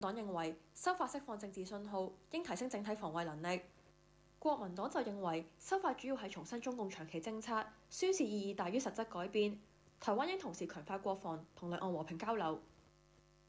黨認為修法釋放政治信號，應提升整體防衛能力。國民黨就認為修法主要係重申中共長期政策，宣示意義大於實質改變。台灣應同時強化國防同兩岸和平交流。